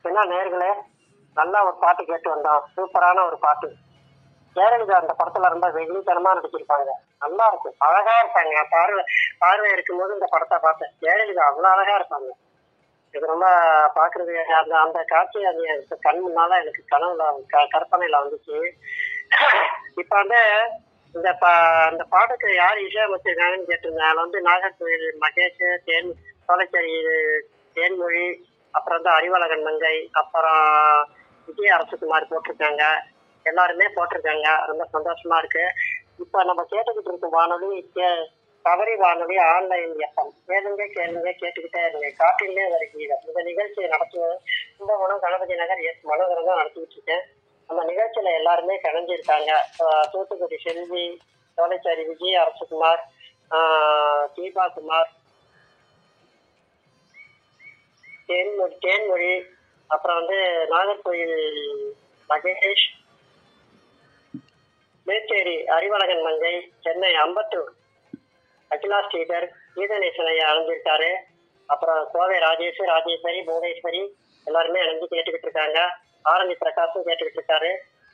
என்ன நேர்களே, நல்லா ஒரு பாட்டு கேட்டு வந்தோம். சூப்பரான ஒரு பாட்டு. ஜெயலலிதா அந்த படத்துல ரொம்ப வெகுளித்தனமா நடிச்சிருப்பாங்க. நல்லா இருக்கும், அழகா இருப்பாங்க. பார்வை பார்வை இருக்கும்போது இந்த படத்தை பார்த்தேன். ஜெயலலிதா அவ்வளவு அழகா இருப்பாங்க. இது ரொம்ப பாக்குறது, அந்த அந்த காட்சி அது எனக்கு கண் முன்னால எனக்கு கனவுல கற்பனையில வந்துச்சு. இப்ப வந்து இந்த அந்த பாட்டுக்கு யார் இசையமைச்சிருக்காங்கன்னு கேட்டிருந்தேன். அதுல வந்து நாகர்கோவில் மகேஷ், சோலைச்சேரி தேன்மொழி, அப்புறம் வந்து அறிவழகன் மங்கை, அப்புறம் விஜய் அரசகுமார் போட்டிருக்காங்க. எல்லாருமே போட்டிருக்காங்க. ரொம்ப சந்தோஷமா இருக்கு. இப்ப நம்ம கேட்டுக்கிட்டு இருக்கும் வானொலி சபரி வானொலி ஆன்லைன் எஃப்எம். கேளுங்க கேளுங்க கேட்டுக்கிட்டே இருங்க. காற்றிலே வருகிறீங்க. இந்த நிகழ்ச்சியை நடத்துவது கும்பகோணம் கணபதி நகர் எஸ் மனோகரம் தான் நடத்திக்கிட்டு இருக்கேன். அந்த நிகழ்ச்சியில எல்லாருமே கலைஞ்சிருக்காங்க. தூத்துக்குடி செல்வி, சோலைச்சேரி விஜய் அரசகுமார், தீபா குமார், தேன்மொழி, அப்புறம் வந்து நாகர்கோயில் மகேஷ், மேச்சேரி அறிவழகன் மங்கை, சென்னை அம்பத்தூர் அகிலா ஸ்ரீதர், கீதநேசனை அணைஞ்சிருக்காரு. அப்புறம் கோவை ராஜேஸ்வரி, புவனேஸ்வரி எல்லாருமே அணைஞ்சு கேட்டுக்கிட்டு இருக்காங்க. ஆரஞ்சு பிரகாஷும் கேட்டுக்கிட்டு இருக்காரு.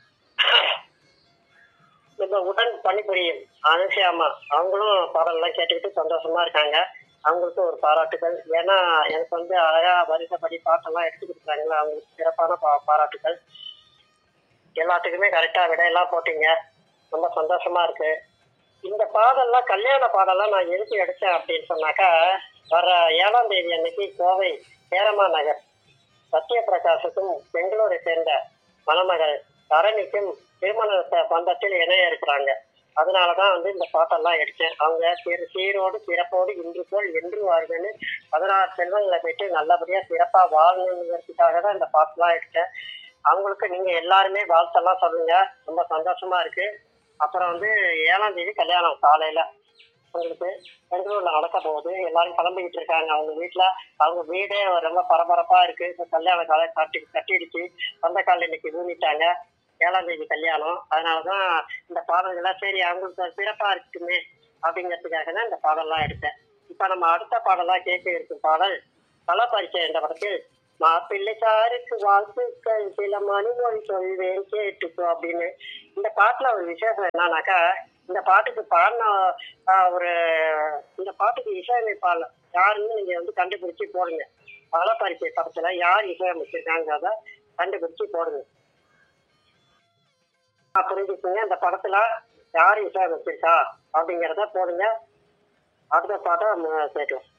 நம்ம உடன் பணிபுரியும் அனுஷியாமா அவங்களும் பாடல்லாம் கேட்டுக்கிட்டு சந்தோஷமா இருக்காங்க. அவங்களுக்கும் ஒரு பாராட்டுகள். ஏன்னா எனக்கு வந்து அழகா வரிசைப்படி பாட்டெல்லாம் எடுத்துக்கிட்டு இருக்காங்களா, அவங்களுக்கு சிறப்பான பாராட்டுகள். எல்லாத்துக்குமே கரெக்டா விடையெல்லாம் போட்டீங்க. ரொம்ப சந்தோஷமா இருக்கு. இந்த பாடல்லாம் கல்யாண பாடல்லாம் நான் எதுக்கு எடுத்தேன் அப்படின்னு சொன்னாக்கா, வர 7ஆம் தேதி அன்னைக்கு கோவை சேரமா நகர் சத்யபிரகாஷுக்கும் பெங்களூரை சேர்ந்த மணமகள் தரணிக்கும் திருமண பந்தத்தில் இணைய இருக்கிறாங்க. அதனாலதான் வந்து இந்த பாட்டெல்லாம் எடுத்தேன். அவங்க சீரோடு சிறப்போடு இன்று போல் என்று வாழ்வேன்னு 16 செல்வங்களை போயிட்டு நல்லபடியா சிறப்பா வாழணுங்கிறதுக்காக தான் இந்த பாட்டெல்லாம் எடுத்தேன். அவங்களுக்கு நீங்க எல்லாருமே வாழ்த்தெல்லாம் சொல்லுங்க. ரொம்ப சந்தோஷமா இருக்கு. அப்புறம் வந்து 7ஆம் தேதி கல்யாணம் காலையில உங்களுக்கு பெங்களூர்ல நடக்க போகுது. எல்லாரும் கிளம்பிக்கிட்டு இருக்காங்க. அவங்க வீட்டுல அவங்க வீடே ரொம்ப பரபரப்பா இருக்கு. இப்ப கல்யாண காலை கட்டிடுச்சு. சொந்த காலில் இன்னைக்கு ஊனிட்டாங்க. 7ஆம் தேதி கல்யாணம். அதனாலதான் இந்த பாடல்கள்லாம் சரி அவங்களுக்கு சிறப்பா இருக்குமே அப்படிங்கிறதுக்காக தான் இந்த பாடல்லாம் எடுத்தேன். இப்ப நம்ம அடுத்த பாடலாம் கேட்க இருக்கும் பாடல் பலப்பரிச்சை என்ற படத்தில் மாப்பிள்ளை சாருக்கு வாழ்த்துக்கள் சில மணிமொழி சொல்வேன் கேட்டுக்கோ அப்படின்னு. இந்த பாட்டுல ஒரு விசேஷம் என்னன்னாக்கா, இந்த பாட்டுக்கு பாடின இந்த பாட்டுக்கு இசையமைப்பாளர் யாருன்னு நீங்க வந்து கண்டுபிடிச்சு போடுங்க. பலப்பரிச்சை படத்துல யார் இசையமைச்சிருக்காங்கிறத கண்டுபிடிச்சு போடுங்க. புரிஞ்சுக்கோங்க. இந்த படத்துல யார் இசையமைச்சிருக்கா அப்படிங்கிறத போடுங்க. அடுத்த பாட்டை கேட்கலாம்.